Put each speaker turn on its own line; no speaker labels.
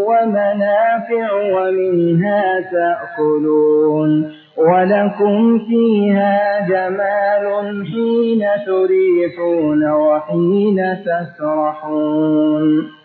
ومنافع ومنها تأكلون ولكم فيها جمال حين تريحون وحين تسرحون